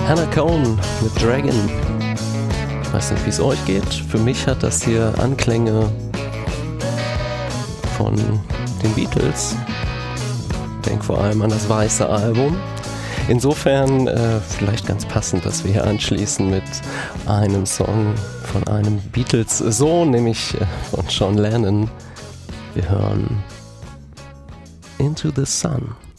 Hannah Cohen mit Dragon. Ich weiß nicht, wie es euch geht. Für mich hat das hier Anklänge von den Beatles. Ich denke vor allem an das weiße Album. Insofern vielleicht ganz passend, dass wir hier anschließen mit einem Song von einem Beatles-Sohn, nämlich von John Lennon. Wir hören Into the Sun.